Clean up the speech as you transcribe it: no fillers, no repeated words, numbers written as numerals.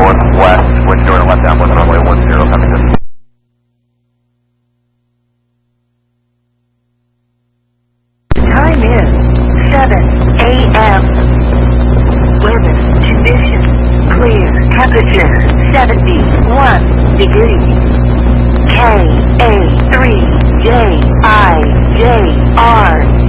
northwest, switch door to left downwind runway 10 coming in. Time is 7 a.m. Weather conditions clear. Temperature 71 degrees. KA3JIJR